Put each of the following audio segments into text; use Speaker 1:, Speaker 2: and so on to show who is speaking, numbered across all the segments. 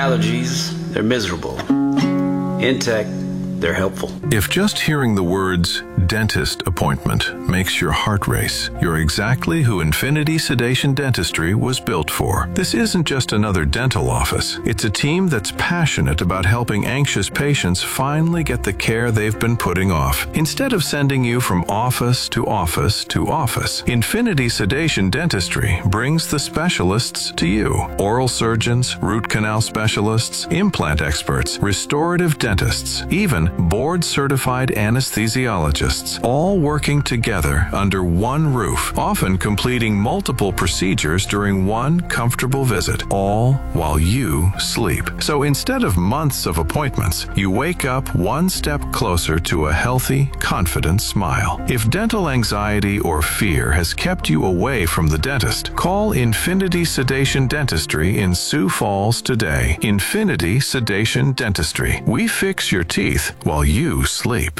Speaker 1: allergies, they're miserable. In tech, they're helpful.
Speaker 2: If just hearing the words dentist appointment makes your heart race, you're exactly who Infinity Sedation Dentistry was built for. This isn't just another dental office. It's a team that's passionate about helping anxious patients finally get the care they've been putting off. Instead of sending you from office to office to office, Infinity Sedation Dentistry brings the specialists to you. Oral surgeons, root canal specialists, implant experts, restorative dentists, even board-certified anesthesiologists, all working together under one roof, often completing multiple procedures during one comfortable visit, all while you sleep. So instead of months of appointments, you wake up one step closer to a healthy, confident smile. If dental anxiety or fear has kept you away from the dentist, call Infinity Sedation Dentistry in Sioux Falls today. Infinity Sedation Dentistry. We fix your teeth while you sleep.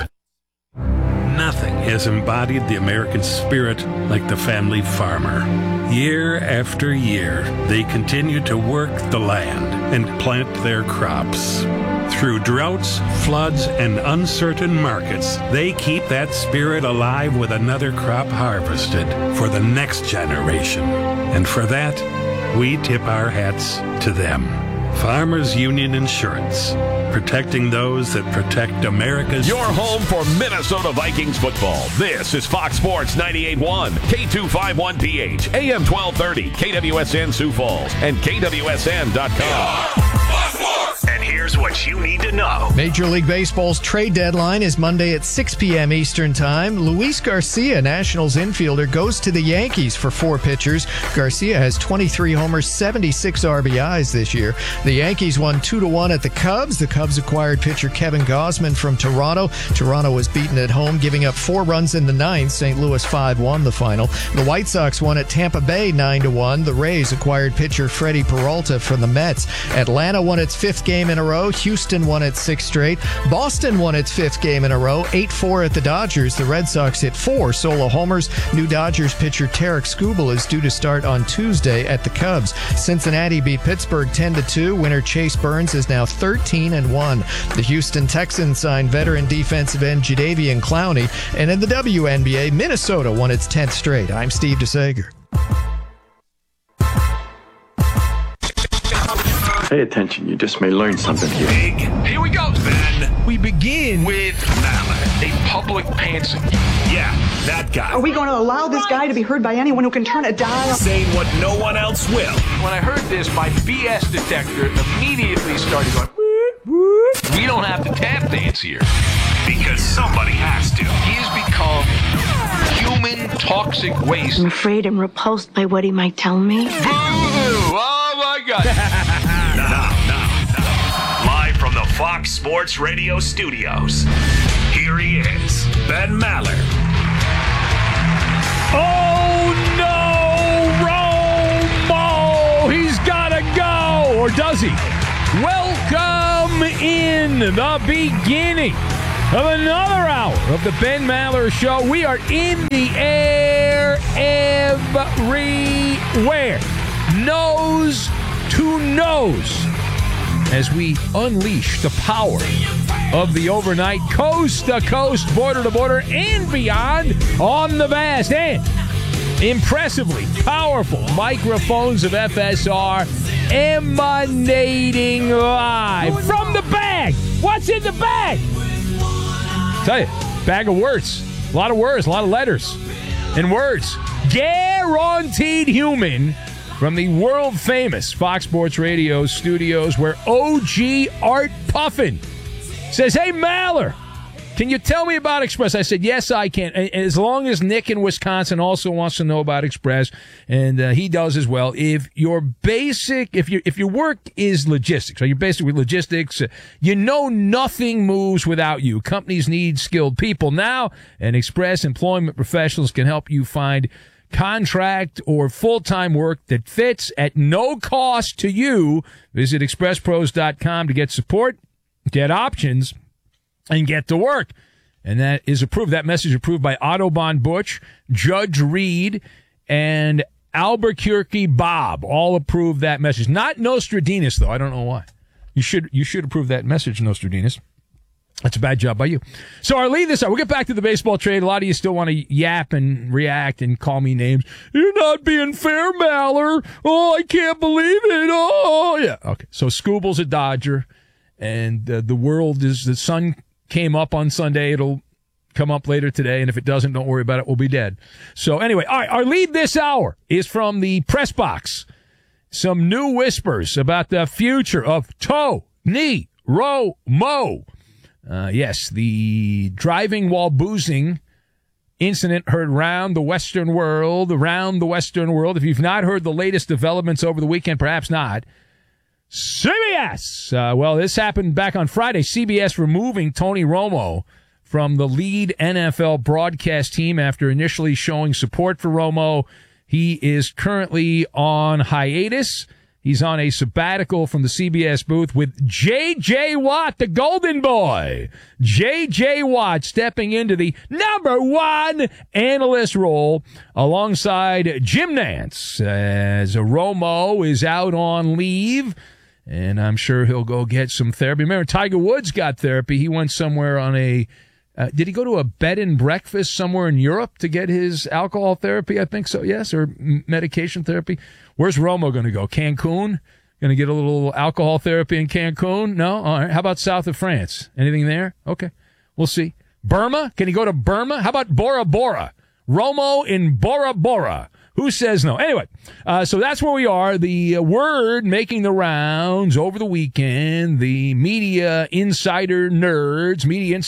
Speaker 3: Nothing has embodied the American spirit like the family farmer. Year after year, they continue to work the land and plant their crops. Through droughts, floods, and uncertain markets, they keep that spirit alive with another crop harvested for the next generation. And for that, we tip our hats to them. Farmers Union Insurance, protecting those that protect America's...
Speaker 4: Your home for Minnesota Vikings football. This is Fox Sports 98.1, K251PH, AM 1230, KWSN Sioux Falls, and KWSN.com.
Speaker 5: And here's what you need to know.
Speaker 6: Major League Baseball's trade deadline is Monday at 6 p.m. Eastern Time. Luis Garcia, Nationals infielder, goes to the Yankees for 4 pitchers. Garcia has 23 homers, 76 RBIs this year. The Yankees won 2-1 at the Cubs. The Cubs acquired pitcher Kevin Gausman from Toronto. Toronto was beaten at home, giving up 4 runs in the ninth. St. Louis 5-1 the final. The White Sox won at Tampa Bay 9-1. The Rays acquired pitcher Freddie Peralta from the Mets. Atlanta won its 5th game in a row. Houston won its 6th straight. Boston won its 5th game in a row, 8-4 at the Dodgers. The Red Sox hit 4 solo homers. New Dodgers pitcher Tarek Skubal is due to start on Tuesday at the Cubs. Cincinnati beat Pittsburgh 10-2. Winner Chase Burns is now 13-1. The Houston Texans signed veteran defensive end Jadeveon Clowney. And in the WNBA, Minnesota won its 10th straight. I'm Steve DeSager.
Speaker 7: Pay attention, you just may learn something here.
Speaker 5: Big. Here we go, then.
Speaker 8: We begin
Speaker 5: with Mallett, a public pantser. Yeah, that guy.
Speaker 9: Are we going to allow this guy to be heard by anyone who can turn a dial?
Speaker 5: Saying what no one else will.
Speaker 10: When I heard this, my BS detector immediately started going, whoop, whoop. We don't have to tap dance here.
Speaker 5: Because somebody has to.
Speaker 10: He has become human toxic waste.
Speaker 11: I'm afraid I'm repulsed by what he might tell me.
Speaker 10: Boo! Oh, my God.
Speaker 5: Now. Live from the Fox Sports Radio studios, here he is, Ben Maller.
Speaker 8: Oh, no, Romo! He's got to go! Or does he? Welcome in the beginning of another hour of the Ben Maller Show. We are in the air everywhere. Nose to nose, as we unleash the power of the overnight, coast to coast, border to border, and beyond on the vast and impressively powerful microphones of FSR emanating live from the bag. What's in the bag? Tell you, bag of words. A lot of words, a lot of letters and words. Guaranteed human. From the world-famous Fox Sports Radio studios, where OG Art Puffin says, hey, Maller, can you tell me about Express? I said, yes, I can. As long as Nick in Wisconsin also wants to know about Express, and he does as well. If your work is logistics, so you're basically logistics, you know nothing moves without you. Companies need skilled people now, and Express Employment Professionals can help you find contract or full-time work that fits at no cost to you. Visit expresspros.com to get support, get options, and get to work. And that is approved. That message is approved by Autobahn Butch, Judge Reed, and Albuquerque Bob. All approved that message. Not Nostradamus, though. I don't know why. You should approve that message, Nostradamus. That's a bad job by you. So our lead this hour, we'll get back to the baseball trade. A lot of you still want to yap and react and call me names. You're not being fair, Maller. Oh, I can't believe it. Oh, yeah. Okay. So Scooble's a Dodger, and the sun came up on Sunday. It'll come up later today, and if it doesn't, don't worry about it. We'll be dead. So anyway, all right, our lead this hour is from the press box. Some new whispers about the future of Tony Romo. Yes, the driving while boozing incident heard around the Western world. If you've not heard the latest developments over the weekend, perhaps not. CBS. This happened back on Friday. CBS removing Tony Romo from the lead NFL broadcast team after initially showing support for Romo. He is currently on hiatus. He's on a sabbatical from the CBS booth with J.J. Watt, the golden boy. J.J. Watt stepping into the number one analyst role alongside Jim Nantz as Romo is out on leave. And I'm sure he'll go get some therapy. Remember, Tiger Woods got therapy. He went somewhere on a did he go to a bed and breakfast somewhere in Europe to get his alcohol therapy? I think so, yes, or medication therapy. Where's Romo going to go? Cancun? Going to get a little alcohol therapy in Cancun? No? All right. How about south of France? Anything there? Okay. We'll see. Burma? Can he go to Burma? How about Bora Bora? Romo in Bora Bora. Who says no? Anyway, so that's where we are. The word making the rounds over the weekend, the media insider nerds,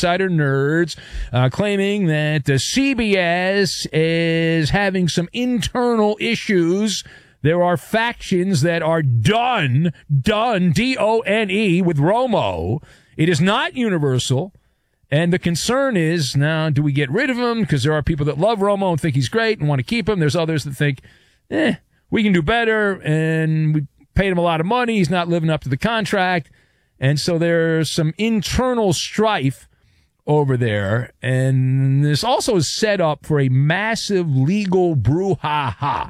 Speaker 8: claiming that the CBS is having some internal issues. There are factions that are done, D-O-N-E, with Romo. It is not universal. And the concern is, now, do we get rid of him? Because there are people that love Romo and think he's great and want to keep him. There's others that think, we can do better, and we paid him a lot of money. He's not living up to the contract. And so there's some internal strife over there. And this also is set up for a massive legal brouhaha.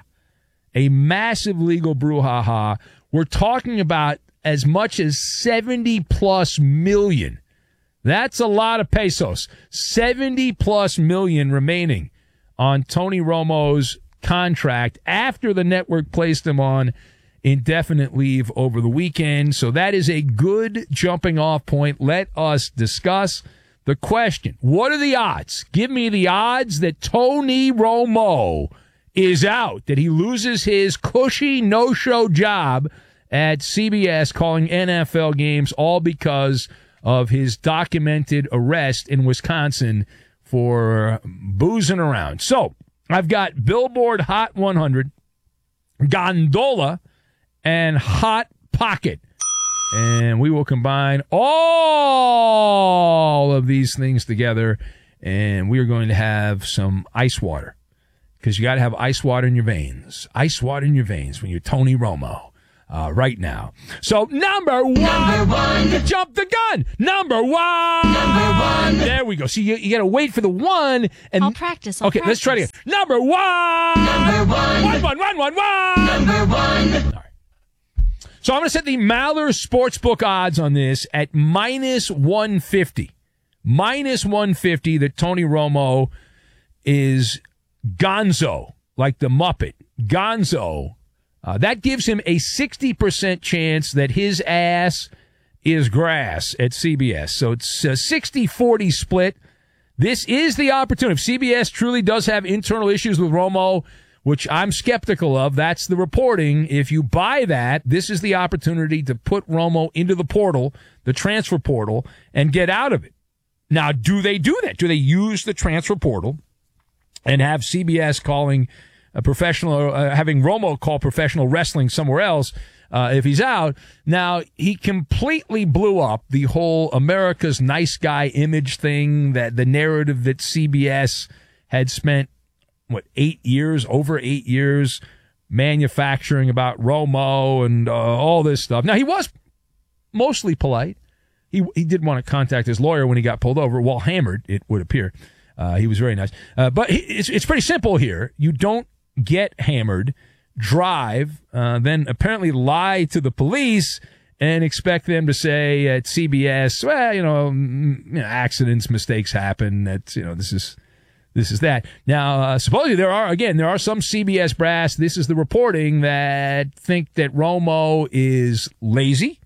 Speaker 8: We're talking about as much as 70+ million. That's a lot of pesos. 70+ million remaining on Tony Romo's contract after the network placed him on indefinite leave over the weekend. So that is a good jumping off point. Let us discuss the question. What are the odds? Give me the odds that Tony Romo is out, that he loses his cushy no-show job at CBS calling NFL games, all because of his documented arrest in Wisconsin for boozing around. So I've got Billboard Hot 100, Gondola, and Hot Pocket. And we will combine all of these things together, and we are going to have some ice water. Because you got to have ice water in your veins. Ice water in your veins when you're Tony Romo. Right now. So, number one. Jump the gun. Number one. There we go. See, you got to wait for the one. And
Speaker 12: I'll practice.
Speaker 8: Let's try it again. Number one. One. Number one. All right. So, I'm going to set the Maller Sportsbook odds on this at -150. -150 that Tony Romo is gonzo, like the Muppet. Gonzo. That gives him a 60% chance that his ass is grass at CBS. So it's a 60-40 split. This is the opportunity. If CBS truly does have internal issues with Romo, which I'm skeptical of, that's the reporting. If you buy that, this is the opportunity to put Romo into the portal, the transfer portal, and get out of it. Now, do they do that? Do they use the transfer portal and have CBS calling a professional, having Romo call professional wrestling somewhere else if he's out? Now, he completely blew up the whole America's nice guy image thing, that the narrative that CBS had spent, over 8 years manufacturing about Romo and all this stuff. Now, he was mostly polite. He did want to contact his lawyer when he got pulled over, while hammered, it would appear. He was very nice. But it's pretty simple here. You don't get hammered, drive, then apparently lie to the police, and expect them to say at CBS, well, accidents, mistakes happen. That's, this is that. Now, supposedly there are some CBS brass. This is the reporting that think that Romo is lazy.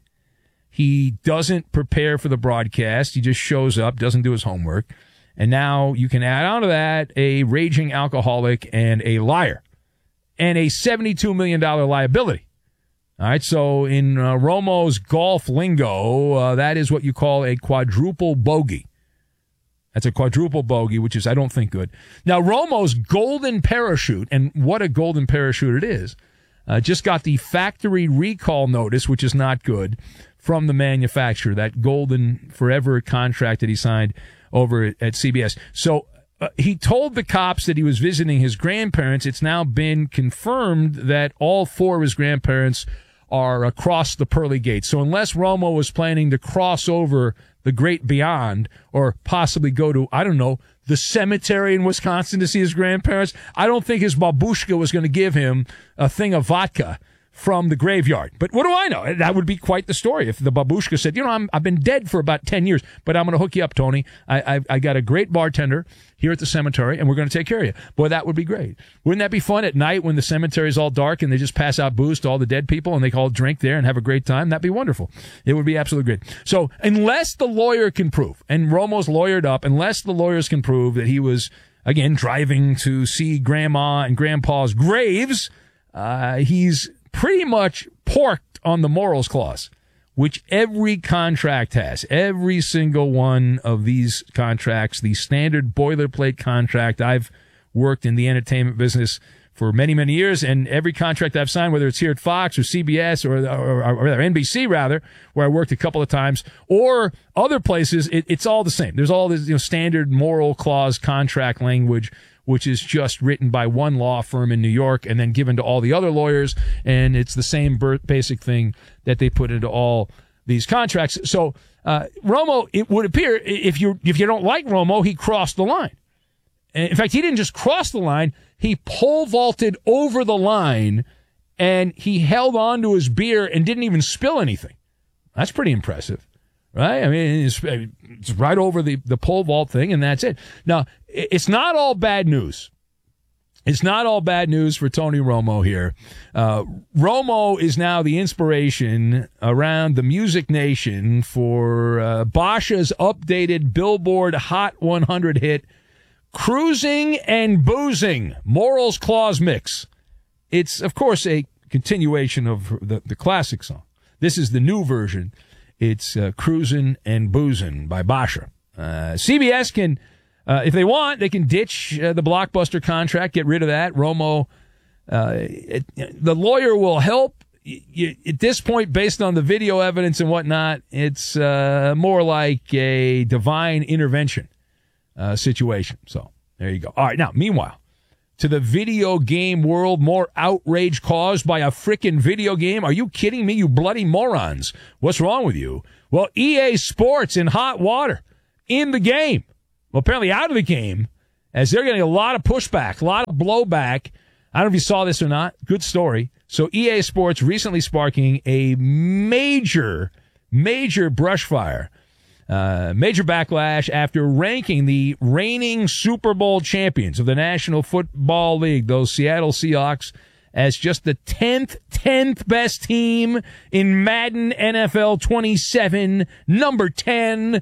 Speaker 8: He doesn't prepare for the broadcast. He just shows up, doesn't do his homework. And now you can add on to that a raging alcoholic and a liar and a $72 million liability. All right, so in Romo's golf lingo, that is what you call a quadruple bogey. That's a quadruple bogey, which is, I don't think, good. Now, Romo's golden parachute, and what a golden parachute it is, just got the factory recall notice, which is not good, from the manufacturer, that golden forever contract that he signed over at CBS. So he told the cops that he was visiting his grandparents. It's now been confirmed that all four of his grandparents are across the pearly gates. So unless Romo was planning to cross over the great beyond or possibly go to, I don't know, the cemetery in Wisconsin to see his grandparents, I don't think his babushka was going to give him a thing of vodka from the graveyard. But what do I know? That would be quite the story if the babushka said, I've been dead for about 10 years, but I'm going to hook you up, Tony. I got a great bartender here at the cemetery, and we're going to take care of you. Boy, that would be great. Wouldn't that be fun at night when the cemetery is all dark and they just pass out booze to all the dead people and they all drink there and have a great time? That'd be wonderful. It would be absolutely great. So unless the lawyer can prove, and Romo's lawyered up, unless the lawyers can prove that he was, again, driving to see Grandma and Grandpa's graves, he's pretty much porked on the morals clause, which every contract has. Every single one of these contracts, the standard boilerplate contract. I've worked in the entertainment business for many, many years, and every contract I've signed, whether it's here at Fox or CBS or NBC, rather, where I worked a couple of times, or other places, it's all the same. There's all this standard moral clause contract language, which is just written by one law firm in New York and then given to all the other lawyers, and it's the same basic thing that they put into all these contracts. So Romo, it would appear, if you don't like Romo, he crossed the line. In fact, he didn't just cross the line, he pole vaulted over the line, and he held on to his beer and didn't even spill anything. That's pretty impressive. Right? I mean, it's right over the pole vault thing, and that's it. Now, it's not all bad news. It's not all bad news for Tony Romo here. Romo is now the inspiration around the Music Nation for Basha's updated Billboard Hot 100 hit, Cruising and Boozing, Morals Clause Mix. It's, of course, a continuation of the classic song. This is the new version. It's Cruisin' and Boozin' by Basha. CBS can, if they want, they can ditch the Blockbuster contract, get rid of that. Romo, the lawyer will help. At this point, based on the video evidence and whatnot, it's more like a divine intervention situation. So there you go. All right, now, meanwhile, to the video game world, more outrage caused by a frickin' video game? Are you kidding me, you bloody morons? What's wrong with you? Well, EA Sports in hot water in the game. Well, apparently out of the game, as they're getting a lot of pushback, a lot of blowback. I don't know if you saw this or not. Good story. So EA Sports recently sparking a major brush fire. Major backlash after ranking the reigning Super Bowl champions of the National Football League, those Seattle Seahawks, as just the 10th best team in Madden NFL 27, number 10.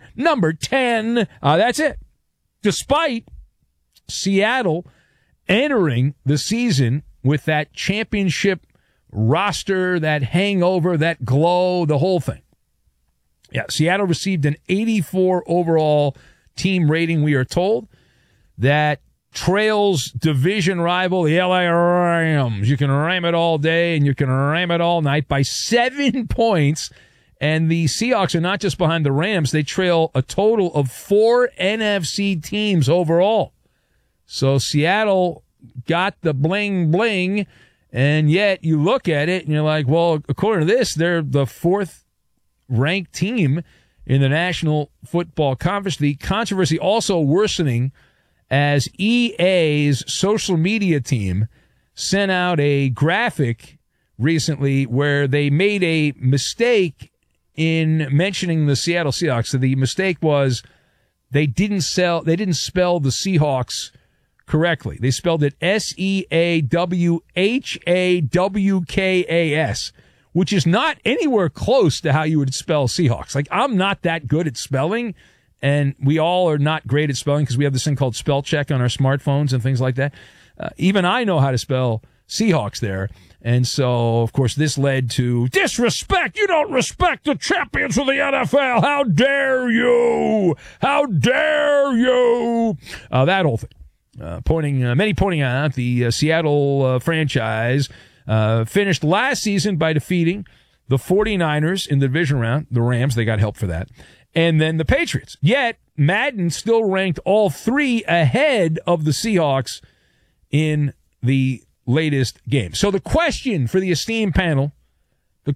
Speaker 8: That's it. Despite Seattle entering the season with that championship roster, that hangover, that glow, the whole thing. Yeah, Seattle received an 84 overall team rating, we are told, that trails division rival, the LA Rams. You can ram it all day and you can ram it all night by 7 points. And the Seahawks are not just behind the Rams. They trail a total of 4 NFC teams overall. So Seattle got the bling bling, and yet you look at it and you're like, well, according to this, they're the 4th ranked team in the National Football Conference. The controversy also worsening as EA's social media team sent out a graphic recently where they made a mistake in mentioning the Seattle Seahawks. So the mistake was they didn't spell the Seahawks correctly. They spelled it Seawhawkas, which is not anywhere close to how you would spell Seahawks. Like, I'm not that good at spelling, and we all are not great at spelling because we have this thing called spell check on our smartphones and things like that. Even I know how to spell Seahawks there. And so, of course, this led to disrespect. You don't respect the champions of the NFL. How dare you? How dare you? That whole thing. Pointing out the Seattle franchise finished last season by defeating the 49ers in the division round, the Rams. They got help for that. And then the Patriots. Yet, Madden still ranked all three ahead of the Seahawks in the latest game. So the question for the esteemed panel, the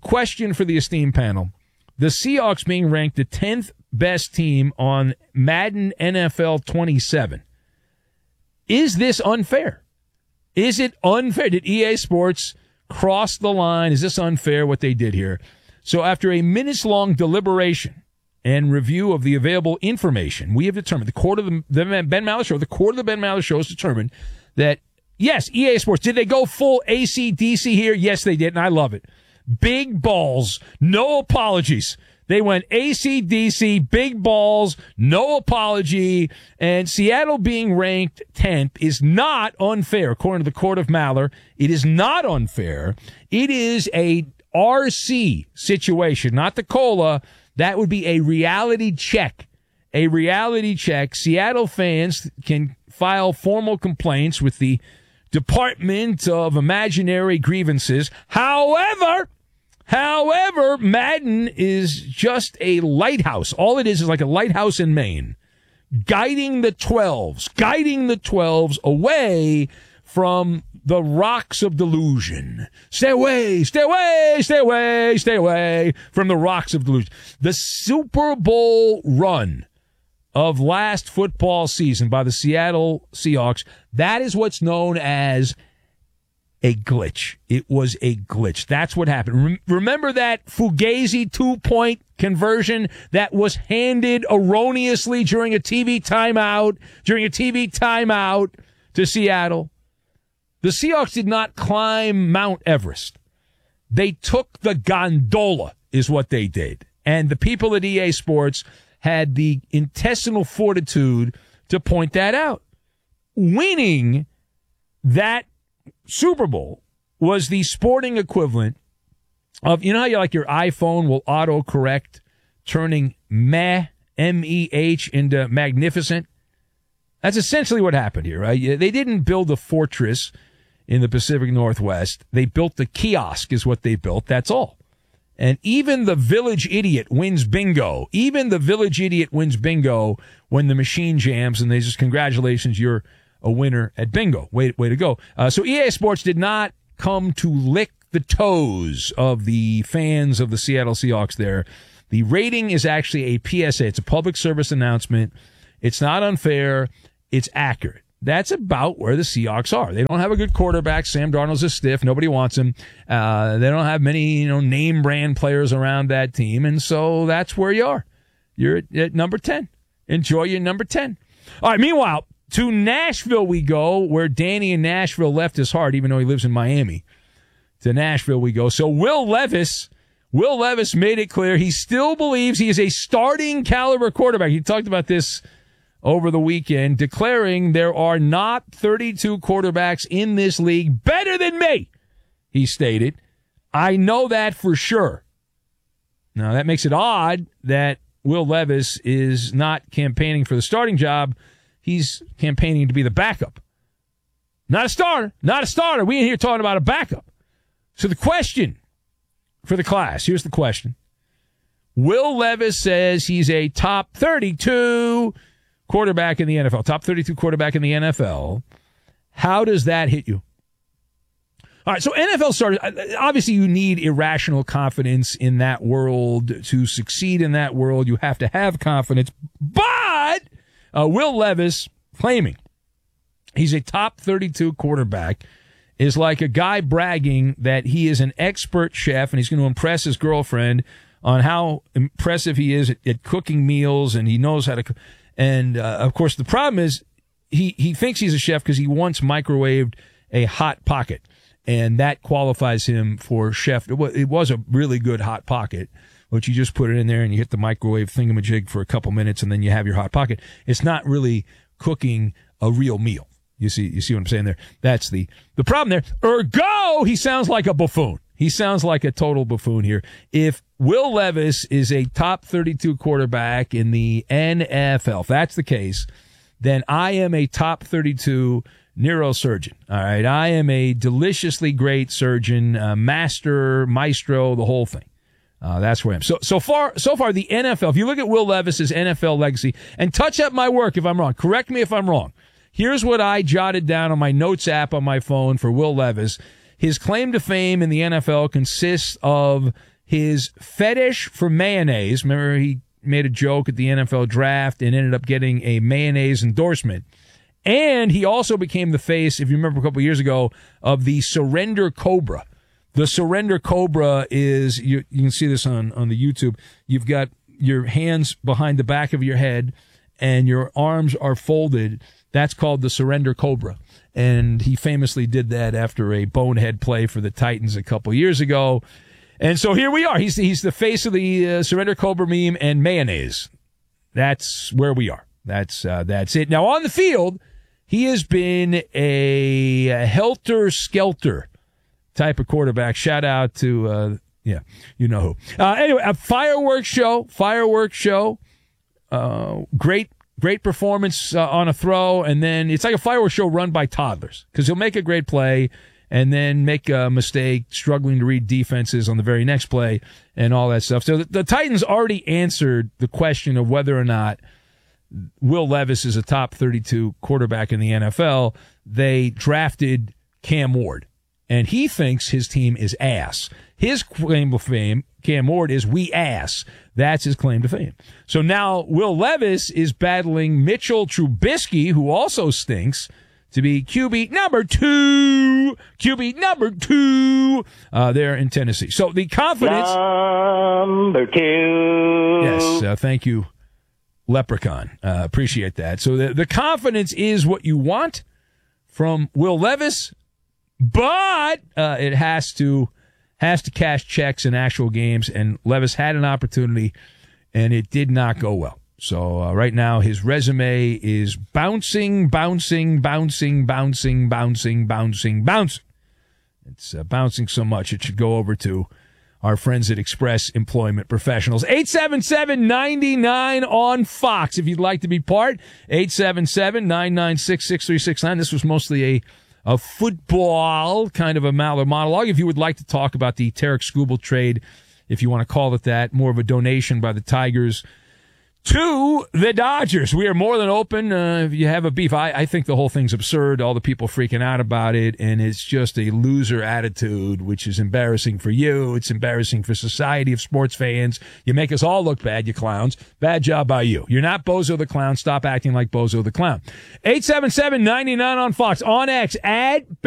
Speaker 8: Seahawks being ranked the 10th best team on Madden NFL 27. Is this unfair? Is it unfair? Did EA Sports cross the line? Is this unfair what they did here? So after a minutes-long deliberation and review of the available information, we have determined, the court of the Ben Maller Show has determined that, yes, EA Sports, did they go full AC/DC here? Yes, they did, and I love it. Big balls, no apologies. They went AC/DC, big balls, no apology, and Seattle being ranked 10th is not unfair, according to the Court of Maller. It is not unfair. It is a RC situation, not the COLA. That would be a reality check. A reality check. Seattle fans can file formal complaints with the Department of Imaginary Grievances. However, Madden is just a lighthouse. All it is like a lighthouse in Maine, guiding the 12s away from the rocks of delusion. Stay away from the rocks of delusion. The Super Bowl run of last football season by the Seattle Seahawks, that is what's known as a glitch. It was a glitch. That's what happened. Remember that Fugazi 2-point conversion that was handed erroneously during a TV timeout to Seattle? The Seahawks did not climb Mount Everest. They took the gondola, is what they did. And the people at EA Sports had the intestinal fortitude to point that out. Winning that Super Bowl was the sporting equivalent of, you know how your iPhone will autocorrect, turning meh, M-E-H, into magnificent? That's essentially what happened here, right? They didn't build a fortress in the Pacific Northwest. They built the kiosk is what they built. That's all. And even the village idiot wins bingo. When the machine jams and they just, congratulations, you're a winner at bingo. Way to go. So EA Sports did not come to lick the toes of the fans of the Seattle Seahawks there. The rating is actually a PSA. It's a public service announcement. It's not unfair. It's accurate. That's about where the Seahawks are. They don't have a good quarterback. Sam Darnold's a stiff. Nobody wants him. They don't have many, name brand players around that team. And so that's where you are. You're at number 10. Enjoy your number 10. All right. Meanwhile, to Nashville we go, where Danny in Nashville left his heart, even though he lives in Miami. To Nashville we go. So Will Levis made it clear he still believes he is a starting caliber quarterback. He talked about this over the weekend, declaring there are not 32 quarterbacks in this league better than me, he stated. I know that for sure. Now, that makes it odd that Will Levis is not campaigning for the starting job. He's campaigning to be the backup. Not a starter. We ain't here talking about a backup. So the question for the class, here's the question. Will Levis says he's a top 32 quarterback in the NFL, top 32 quarterback in the NFL. How does that hit you? All right, so NFL starters, obviously you need irrational confidence in that world. To succeed in that world, you have to have confidence. But Will Levis claiming he's a top 32 quarterback is like a guy bragging that he is an expert chef and he's going to impress his girlfriend on how impressive he is at cooking meals, and he knows how to cook. And, of course, the problem is he thinks he's a chef because he once microwaved a Hot Pocket, and that qualifies him for chef. It was a really good Hot Pocket, which you just put it in there and you hit the microwave thingamajig for a couple minutes, and then you have your Hot Pocket. It's not really cooking a real meal. You see what I'm saying there? That's the problem there. Ergo, he sounds like a buffoon. He sounds like a total buffoon here. If Will Levis is a top 32 quarterback in the NFL, if that's the case, then I am a top 32 neurosurgeon. All right. I am a deliciously great surgeon, maestro, the whole thing. That's where I am. So far, the NFL, if you look at Will Levis's NFL legacy, and touch up my work if I'm wrong, correct me if I'm wrong. Here's what I jotted down on my notes app on my phone for Will Levis. His claim to fame in the NFL consists of his fetish for mayonnaise. Remember, he made a joke at the NFL draft and ended up getting a mayonnaise endorsement. And he also became the face, if you remember a couple of years ago, of the Surrender Cobra. The Surrender Cobra is, you can see this on the YouTube. You've got your hands behind the back of your head and your arms are folded. That's called the Surrender Cobra. And he famously did that after a bonehead play for the Titans a couple years ago. And so here we are. He's the face of the Surrender Cobra meme and mayonnaise. That's where we are. That's it. Now on the field, he has been a helter-skelter type of quarterback. Shout out to, you know who. Anyway, a fireworks show. Great performance on a throw, and then it's like a fireworks show run by toddlers, because he'll make a great play and then make a mistake, struggling to read defenses on the very next play and all that stuff. So the Titans already answered the question of whether or not Will Levis is a top 32 quarterback in the NFL. They drafted Cam Ward, and he thinks his team is ass. His claim to fame, Cam Ward, is we ass. That's his claim to fame. So now Will Levis is battling Mitchell Trubisky, who also stinks, to be QB number two there in Tennessee. So the confidence.
Speaker 12: Number two.
Speaker 8: Yes, thank you, Leprechaun. Appreciate that. So the confidence is what you want from Will Levis, but it has to cash checks in actual games, and Levis had an opportunity, and it did not go well. So right now his resume is bouncing. It's bouncing so much it should go over to our friends at Express Employment Professionals. 877-99 on Fox if you'd like to be part. 877-996-6369. This was mostly a football kind of a monologue. If you would like to talk about the Tarek Skubal trade, if you want to call it that, more of a donation by the Tigers to the Dodgers, we are more than open. If you have a beef, I think the whole thing's absurd. All the people freaking out about it, and it's just a loser attitude, which is embarrassing for you. It's embarrassing for society of sports fans. You make us all look bad, you clowns. Bad job by you. You're not Bozo the Clown. Stop acting like Bozo the Clown. 877-99 on Fox. On X,